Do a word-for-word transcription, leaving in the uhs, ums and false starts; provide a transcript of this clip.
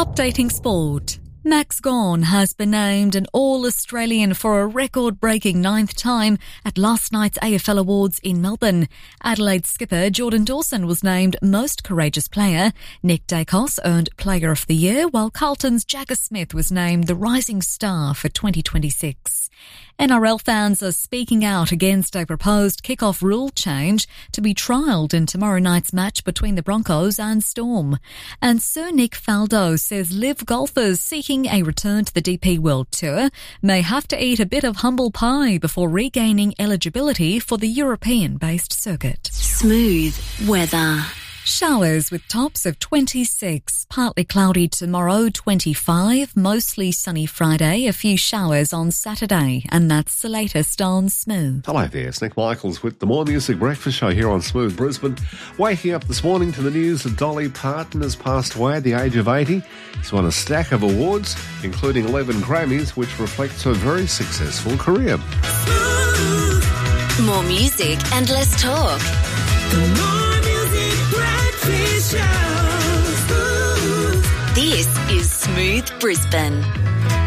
Updating sport. Max Gawn has been named an All-Australian for a record-breaking ninth time at last night's A F L Awards in Melbourne. Adelaide skipper Jordan Dawson was named Most Courageous Player. Nick Dacos earned Player of the Year, while Carlton's Jagger Smith was named the Rising Star for twenty twenty-six. N R L fans are speaking out against a proposed kickoff rule change to be trialled in tomorrow night's match between the Broncos and Storm. And Sir Nick Faldo says live golfers seeking a return to the D P World Tour may have to eat a bit of humble pie before regaining eligibility for the European-based circuit. Smooth weather. Showers with tops of twenty-six, partly cloudy tomorrow, twenty-five, mostly sunny Friday, a few showers on Saturday, and that's the latest on Smooth. Hello there, it's Nick Michaels with the More Music Breakfast Show here on Smooth Brisbane. Waking up this morning to the news that Dolly Parton has passed away at the age of eighty. She's won a stack of awards, including eleven Grammys, which reflects her very successful career. More music and less talk. This is Smooth Brisbane.